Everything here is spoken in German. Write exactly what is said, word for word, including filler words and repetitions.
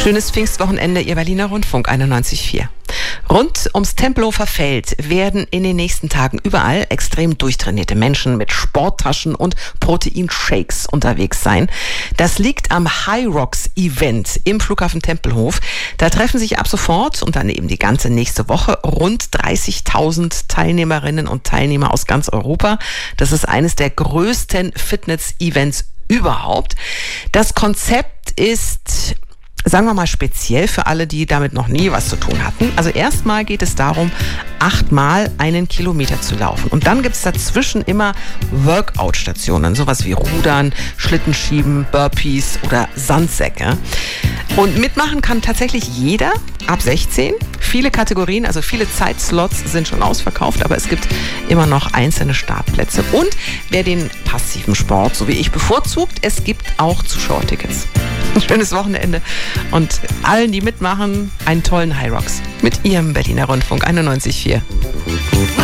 Schönes Pfingstwochenende, Ihr Berliner Rundfunk einundneunzig Komma vier. Rund ums Tempelhofer Feld werden in den nächsten Tagen überall extrem durchtrainierte Menschen mit Sporttaschen und Proteinshakes unterwegs sein. Das liegt am High Rocks Event im Flughafen Tempelhof. Da treffen sich ab sofort und dann eben die ganze nächste Woche rund dreißigtausend Teilnehmerinnen und Teilnehmer aus ganz Europa. Das ist eines der größten Fitness-Events überhaupt. Das Konzept ist, sagen wir mal, speziell für alle, die damit noch nie was zu tun hatten. Also erstmal geht es darum, achtmal einen Kilometer zu laufen. Und dann gibt es dazwischen immer Workout-Stationen, sowas wie Rudern, Schlittenschieben, Burpees oder Sandsäcke. Und mitmachen kann tatsächlich jeder ab sechzehn. Viele Kategorien, also viele Zeitslots sind schon ausverkauft, aber es gibt immer noch einzelne Startplätze. Und wer den passiven Sport, so wie ich, bevorzugt, es gibt auch Zuschauertickets. Ein schönes Wochenende und allen, die mitmachen, einen tollen High Rocks mit Ihrem Berliner Rundfunk einundneunzig Komma vier.